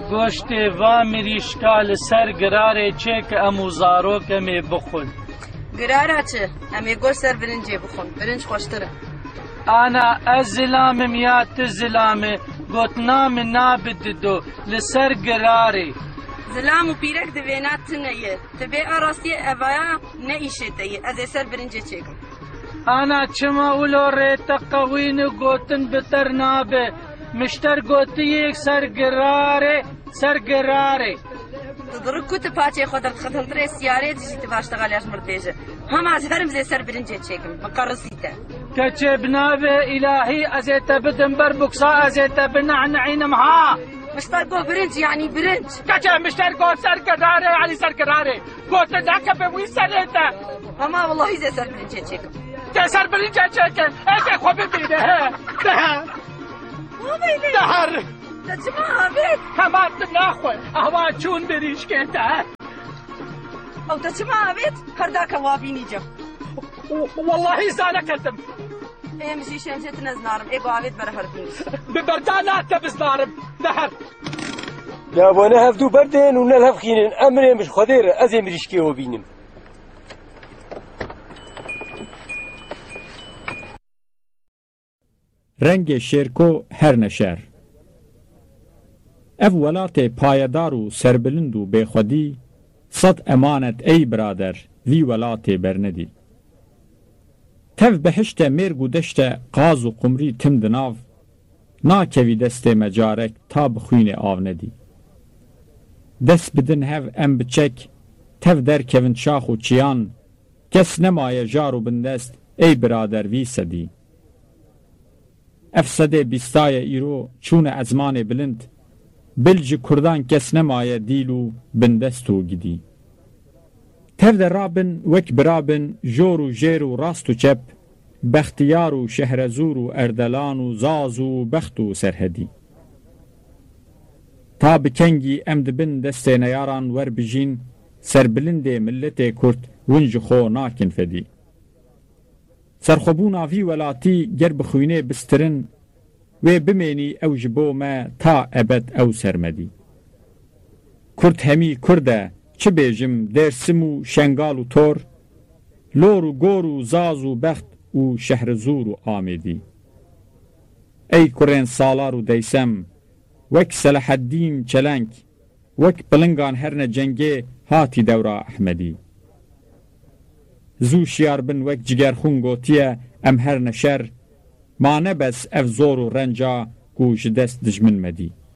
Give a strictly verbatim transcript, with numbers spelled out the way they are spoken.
گۆشتێ وا مریشکا لەسەر گرارێ چێ کە ئەم و زارۆکەمێ بخۆن. گرارە چ؟ ئەمێ گۆشت سەر برنجێ بخۆن، برنج خۆشترە. ئانا ئەس زلامم یا ت زلامێ گوتنا من نابددۆ لەسەر گرارێ. زلام و پیرەک دەوێنات تنەیە، تبێ ئاڕاستیە ئەڤایە نەئیشێتەیە، ئەزێ سەر برنجێ چێکم. ئانا چما ولۆ ڕێتە قەوین و گوتن بتەر نابێ، مشتەر گوتیەک سەر گرارێ سەر گرارێ. دڕک کوتە پاچێ خۆ دەرخەتەڵترێ سیارێ دژیتە باشتەغالیاش مردێژە. هەماز هەرم زێ سەر برنجێ چێکم، بەقەڕسیتە. کەچێ بنابێ ئیلاهی ئەزێتە بدم بەر بوکسا ئەزێتە بنەعنەعینم ها. مشتەر گۆ برنج یعنی برنج. کەچێ مشتەر گۆ سەر گرارێ یعنی سەر گرارێ. گۆتە داکە بە وی سەرێتە. هەما وەڵاهی زێ سەر برنجێ چێکم. تێ سەر برنجێ چێکن، ئێکێ خۆ ببینە هێ. دەهە. دەهەر. دەچما ئابێت. هەمان ناخۆ، ئەوا چوون بریشکێتە. ئەو دەچما ئابێت، هەرداکە وا بینیجە. واللهی زانەکەتم. ئێمەشی شێنجێت نەزنارم، ئێگۆ ئاوێت بەرە هەربینی. ببەردا ناتە بزنارم، دەهەر. دابۆنە هەفتوو بەردێن و نەلهەفخینن، ئەمرێمش خۆدێرە ئەزێ مریشکێوە بینم. رنگ شێرکۆ هەر نەشەر. ئەف وەلاتێ پایەدار و سەربلند و بێخودی سەد ئەمانەت ئەی برادەر وی وەلاتێ بەرنەدی. تەف بەهشتە مێرگ و دەشتە قاز و قومری تم دناو ناکەوی دەستێ مەجارێک تا بخوینێ ئاو نەدی. دەست بدن هەv ئەم بچەک تەف دەرکەون شاخ و چیان کەس نەمایە ژار و بندەست ئەی برادەر وی سەدی. ئەف سەدێ بیستایە ئیرۆ چوونە ئەزمانێ بلند بلجی کوردان کەس نەمایە دیل و بندەست و گیدی. تەف دەڕابن وەک برابن ژۆر و ژێر و ڕاست و چەپ بەختیار و شەهرەزور و ئەردەلان و زاز و بەخت و سەرهەدی. تا بکەنگی ئەم دبن دەستێ نەیاران وەربژین سەربلندێ ملەتێ کورد ونج خۆ ناکن فەدی. سەرخۆبوونا ڤی وەلاتی گەر بخوینێ بسترن وێ بمێنی ئەو ji بۆ me تا ئەبەد ئەو سەرمەدی. کورد هەمی کوردە چ بێژم دێرسم و شەنگال و تۆر لۆر و گۆر و زاز و بەخت و شەهرەزور و ئامێدی. ئەی کوڕێن ساڵار و دەیسەم وەک سەلەحەددین چەلەنگ وەک پڵنگان هەرنە جەنگێ هاتی دەورا ئەحمەدی. زوو شیار بن وەک جگەرخون گۆتیە ئەم هەر نەشەر ما نەبەس ئەف زۆر و ڕەنجا و ji dest dijmin medî.